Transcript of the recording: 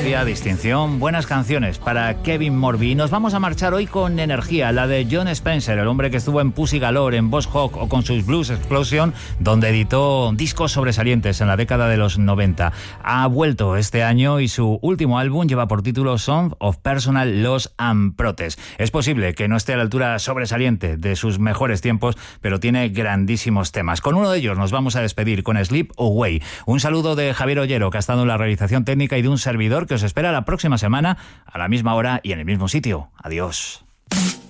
elegancia, distinción, buenas canciones para Kevin Morby. Y nos vamos a marchar hoy con energía, la de Jon Spencer, el hombre que estuvo en Pussy Galore, en Boss Hogg o con sus Blues Explosion, donde editó discos sobresalientes en la década de los 90. Ha vuelto este año y su último álbum lleva por título Song of Personal Loss and Protest. Es posible que no esté a la altura sobresaliente de sus mejores tiempos, pero tiene grandísimos temas. Con uno de ellos nos vamos a despedir con Sleep Away. Un saludo de Javier Ollero, que ha estado en la realización técnica, y de un servidor que os espera la próxima semana a la misma hora y en el mismo sitio. Adiós.